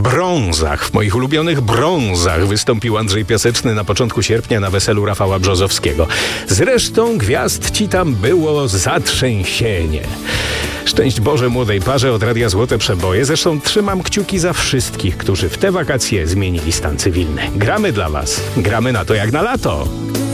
Brązach, w moich ulubionych Brązach wystąpił Andrzej Piaseczny na początku sierpnia na weselu Rafała Brzozowskiego. Zresztą gwiazd ci tam było zatrzęsienie. Szczęść Boże młodej parze od Radia Złote Przeboje. Zresztą trzymam kciuki za wszystkich, którzy w te wakacje zmienili stan cywilny. Gramy dla was. Gramy na to jak na lato.